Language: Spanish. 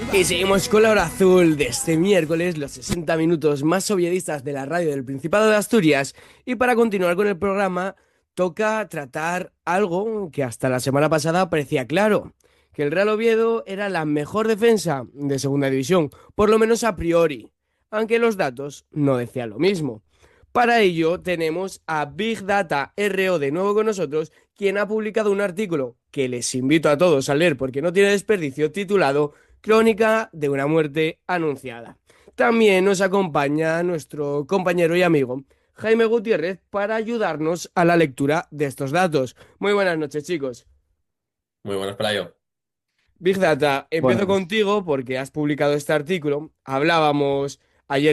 Y seguimos con la hora azul de este miércoles, los 60 minutos más oviedistas de la radio del Principado de Asturias. Y para continuar con el programa, toca tratar algo que hasta la semana pasada parecía claro, que el Real Oviedo era la mejor defensa de Segunda División, por lo menos a priori, aunque los datos no decían lo mismo. Para ello tenemos a Big Data RO de nuevo con nosotros, quien ha publicado un artículo que les invito a todos a leer porque no tiene desperdicio, titulado Crónica de una muerte anunciada. También nos acompaña nuestro compañero y amigo Jaime Gutiérrez para ayudarnos a la lectura de estos datos. Muy buenas noches, chicos. Muy buenas, Pelayo. Big Data, empiezo Buenas. contigo porque has publicado este artículo. Hablábamos ayer